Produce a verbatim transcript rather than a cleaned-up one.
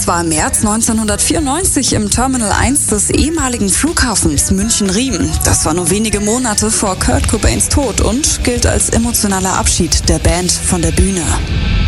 Das war im März neunzehnhundertvierundneunzig im Terminal eins des ehemaligen Flughafens München-Riem. Das war nur wenige Monate vor Kurt Cobains Tod und gilt als emotionaler Abschied der Band von der Bühne.